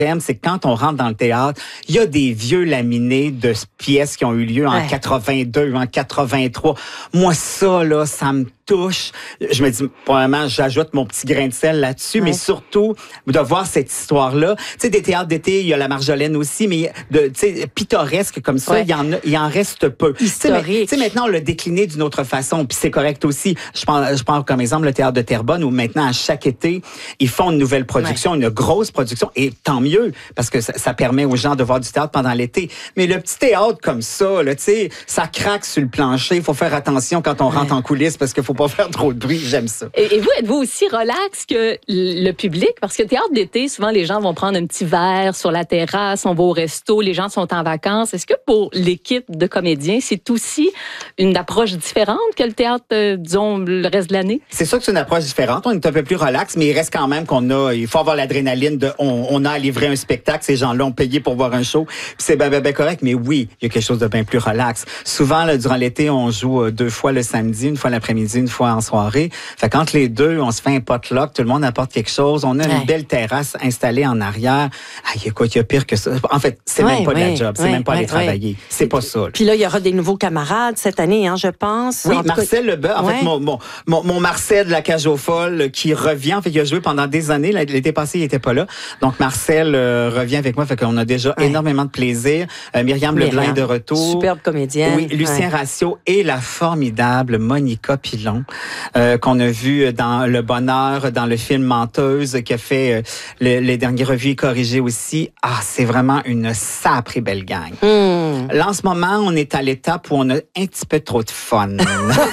c'est que quand on rentre dans le théâtre, il y a des vieux laminés de pièces qui ont eu lieu en 82, en 83. Moi, ça, là, ça me touche. Je me dis, probablement, j'ajoute mon petit grain de sel là-dessus, mais surtout, de voir cette histoire-là. Tu sais, des théâtres d'été, il y a la Marjolaine aussi, mais tu sais, pittoresque comme ça, il en reste peu. Historique. Tu sais, maintenant, on l'a décliné d'une autre façon, puis c'est correct aussi. Je prends comme exemple le théâtre de Terrebonne, où maintenant, à chaque été, ils font une nouvelle production, une grosse production, et tant mieux, parce que ça permet aux gens de voir du théâtre pendant l'été. Mais le petit théâtre comme ça, là, tu sais, ça craque sur le plancher. Il faut faire attention quand on rentre en coulisses, parce qu'il faut pas faire trop de bruit. J'aime ça. Et vous, êtes-vous aussi relax que le public? Parce que théâtre d'été, souvent, les gens vont prendre un petit verre sur la terrasse, on va au resto, les gens sont en vacances. Est-ce que pour l'équipe de comédiens, c'est aussi une approche différente que le théâtre, disons, le reste de l'année? C'est sûr que c'est une approche différente. On est un peu plus relax, mais il reste quand même il faut avoir l'adrénaline on a à livrer un spectacle. Ces gens-là ont payé pour voir un show. Puis c'est ben correct, mais oui, il y a quelque chose de bien plus relax. Souvent, là, durant l'été, on joue 2 fois le samedi, une fois l'après-midi, une fois en soirée. Fait qu'entre les deux, on se fait un potluck, tout le monde apporte quelque chose. On a une belle terrasse installée en arrière. Écoute, il y a pire que ça. En fait, c'est même pas de la job, c'est même pas aller travailler. C'est pas ça. Puis là, il y aura des nouveaux camarades cette année, hein, je pense. Oui, Marcel Leboeuf, en fait, mon Marcel de la Cage aux Folles qui revient. En fait, il a joué pendant des années. L'été passé, il était pas là. Donc, Marcel revient avec moi. Fait qu'on a déjà énormément de plaisir. Myriam Leblanc est de retour. Superbe comédienne. Oui, Lucien Ratio et la formidable Monica Pilon, qu'on a vu dans Le Bonheur, dans le film Menteuse, qui a fait les dernières revues et corrigées aussi. C'est vraiment une sacrée belle gang. Là, en ce moment, on est à l'étape où on a un petit peu trop de fun. Tu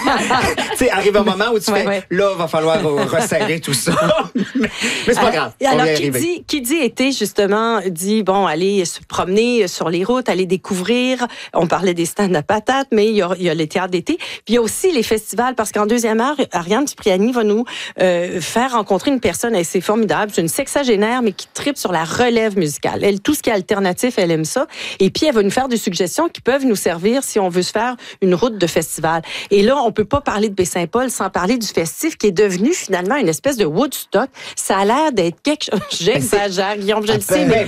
sais, arrive un moment où tu fais, là, il va falloir resserrer tout ça. mais c'est pas grave. Alors, qui dit été, justement, dit, bon, aller se promener sur les routes, aller découvrir. On parlait des stands à patates, mais il y a les théâtres d'été. Puis il y a aussi les festivals, parce qu'en deuxième heure, Ariane Cipriani va nous faire rencontrer une personne assez formidable. C'est une sexagénaire, mais qui tripe sur la relève musicale. Elle, tout ce qui est alternatif, elle aime ça. Et puis, elle va nous faire des suggestions qui peuvent nous servir si on veut se faire une route de festival. Et là, on peut pas parler de Baie-Saint-Paul sans parler du festif qui est devenu finalement une espèce de Woodstock. Ça a l'air d'être quelque chose... J'exagère, Guillaume, je le sais, mais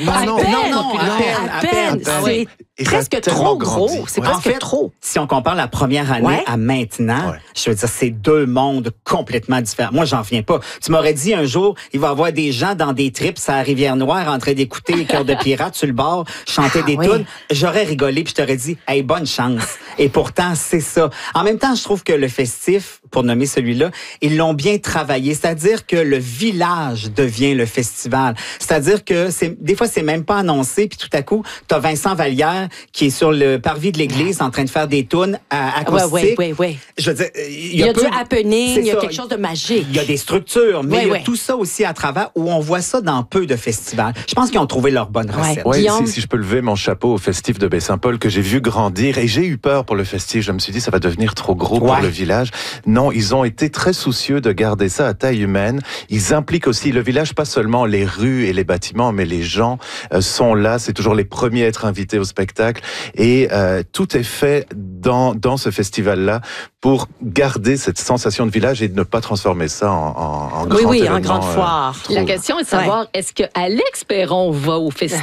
à peine. C'est presque trop gros. C'est presque trop. Si on compare la première année à maintenant, je veux dire, c'est 2 mondes complètement différents. Moi, j'en reviens pas. Tu m'aurais dit un jour, il va y avoir des gens dans des trips à Rivière-Noire en train d'écouter Cœur de pirate sur le bord, chanter des tunes. J'aurais rigolé puis je t'aurais dit, hey, bonne chance. Et pourtant, c'est ça. En même temps, je trouve que le festif, pour nommer celui-là, ils l'ont bien travaillé. C'est-à-dire que le village devient le festival. C'est-à-dire que des fois, c'est même pas annoncé puis tout à coup, t'as Vincent Vallière qui est sur le parvis de l'église en train de faire des tunes acoustiques. Je veux dire, il y a du happening, il y a quelque chose de magique. Il y a des structures, mais il y a tout ça aussi à travers où on voit ça dans peu de festivals. Je pense qu'ils ont trouvé leur bonne recette. Oui, si je peux lever mon chapeau au festif de Baie-Saint-Paul que j'ai vu grandir et j'ai eu peur pour le festif. Je me suis dit ça va devenir trop gros pour le village. Non, ils ont été très soucieux de garder ça à taille humaine. Ils impliquent aussi le village, pas seulement les rues et les bâtiments, mais les gens sont là. C'est toujours les premiers à être invités au spectacle. Et tout est fait dans ce festival-là pour garder cette sensation de village et de ne pas transformer ça en grand événement. En grande foire. La question est de savoir, est-ce que Alex Perron va au festif?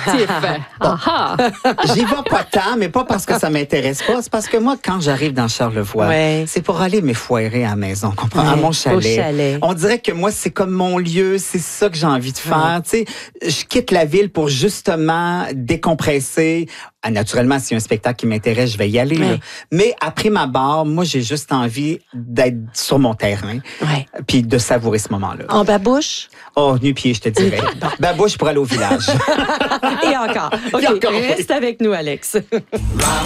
J'y vais pas tant, mais pas parce que ça m'intéresse pas. C'est parce que moi, quand j'arrive dans Charlevoix, c'est pour aller m'effoirer à la maison, comprends? À mon chalet. On dirait que moi, c'est comme mon lieu, c'est ça que j'ai envie de faire. Tu sais, je quitte la ville pour justement décompresser. Naturellement, s'il y a un spectacle qui m'intéresse, je vais y aller. Mais après ma barre, moi, j'ai juste envie d'être sur mon terrain puis de savourer ce moment-là. En babouche? Oh, nu-pied, je te dirais. Babouche pour aller au village. Et encore. OK, reste avec nous, Alex.